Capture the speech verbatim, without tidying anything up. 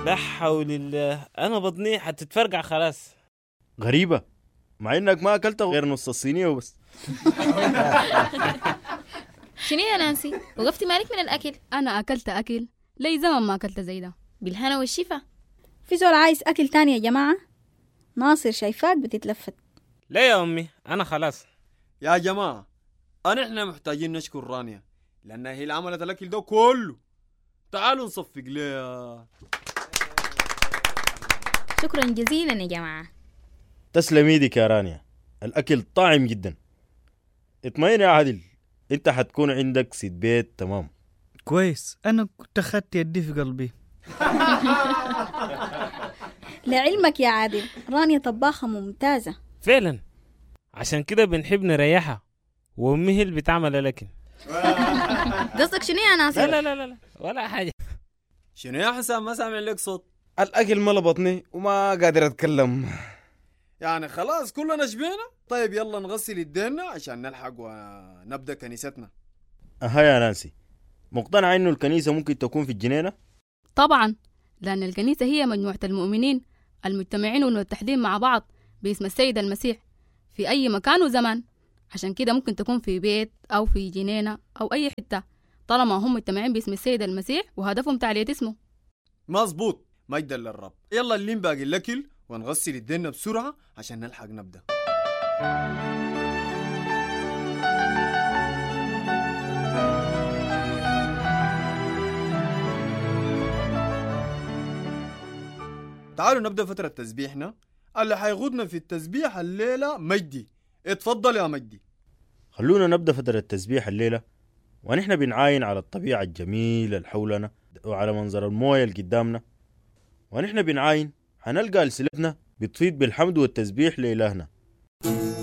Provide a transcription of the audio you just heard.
لا حول الله، انا بطني حتتفرقع خلاص. غريبة، مع انك ما اكلت غير نص الصينية وبس. شنو يا نانسي؟ وقفتي مالك من الأكل؟ أنا أكلت أكل لي زمن ما أكلت زي ده. بالهنا والشفا. في زول عايز أكل تاني يا جماعة؟ ناصر شايفاك بتتلفت. لا يا أمي أنا خلاص. يا جماعة أنا إحنا محتاجين نشكر رانيا لأنها هي اللي عملت الأكل ده كله. تعالوا نصفق ليها. شكرا جزيلا يا جماعة. تسلم ايدك يا رانيا، الأكل طاعم جدا. اطمئن يا عادل، انت حتكون عندك سيد بيت تمام. كويس، أنا كنت أخدت يدي في قلبي. لعلمك يا عادل رانيا طباخة ممتازة فعلا، عشان كده بنحب نريحها، وأمي هي اللي بتعمل الأكل. قصدك شنو يا ناصر؟ لا لا لا لا ولا حاجة. شنو يا حسام ما سامع لك صوت؟ الأكل ملا بطني وما قادر أتكلم. يعني خلاص كلنا شبينا. طيب يلا نغسل يدينا عشان نلحق ونبدأ كنيستنا. أها يا نانسي، مقتنع إنه الكنيسة ممكن تكون في الجنينة؟ طبعا، لأن الكنيسة هي مجموعة المؤمنين المجتمعين والمتحدين مع بعض باسم السيد المسيح في أي مكان وزمان. عشان كده ممكن تكون في بيت أو في جنينة أو أي حتة، طالما هم مجتمعين باسم السيد المسيح وهدفهم تعلية اسمه. مظبوط، مجدا للرب. يلا اللي باقي الأكل ونغسل يدينا بسرعة عشان نلحق نبدأ. تعالوا نبدأ فترة تسبيحنا. اللي حيغودنا في التسبيح الليلة مجدي. اتفضل يا مجدي. خلونا نبدأ فترة التسبيح الليلة ونحن بنعاين على الطبيعة الجميلة اللي حولنا وعلى منظر الموية اللي قدامنا. ونحن بنعاين هنلقى ألسنتنا بتفيض بالحمد والتسبيح لإلهنا.